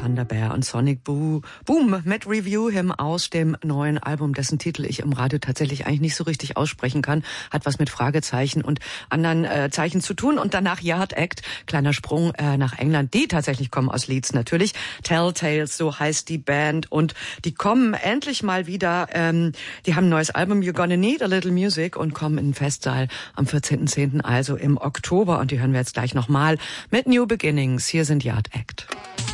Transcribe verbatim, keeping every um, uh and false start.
Panda Bear und Sonic Boom mit Review Him aus dem neuen Album, dessen Titel ich im Radio tatsächlich eigentlich nicht so richtig aussprechen kann. Hat was mit Fragezeichen und anderen äh, Zeichen zu tun. Und danach Yard Act, kleiner Sprung äh, nach England. Die tatsächlich kommen aus Leeds natürlich. Telltales, so heißt die Band. Und die kommen endlich mal wieder. Ähm, die haben ein neues Album, You're Gonna Need a Little Music, und kommen in den Festsaal am vierzehnten zehnten, also im Oktober. Und die hören wir jetzt gleich nochmal mit New Beginnings. Hier sind Yard Act.